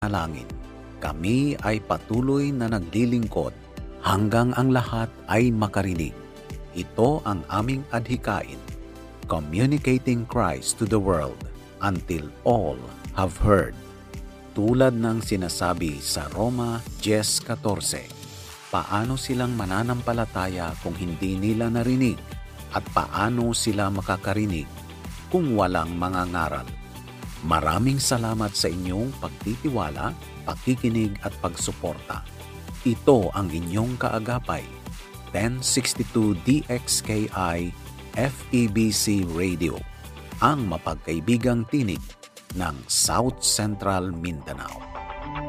panalangin. Kami ay patuloy na naglilingkod hanggang ang lahat ay makarinig. Ito ang aming adhikain, communicating Christ to the world until all have heard. Tulad ng sinasabi sa Roma 10:14, paano silang mananampalataya kung hindi nila narinig? At paano sila makakarinig kung walang mangangaral? Maraming salamat sa inyong pagtitiwala, pakikinig at pagsuporta. Ito ang inyong kaagapay, 1062 DXKI FEBC Radio, ang mapagkaibigang tinig ng South Central Mindanao.